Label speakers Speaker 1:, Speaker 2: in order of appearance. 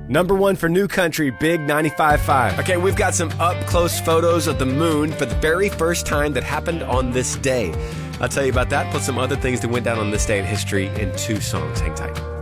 Speaker 1: Number 1 for New Country, Big 95.5. Okay, we've got some up-close photos of the moon for the very first time that happened on this day. I'll tell you about that, plus some other things that went down on this day in history in 2 songs. Hang tight.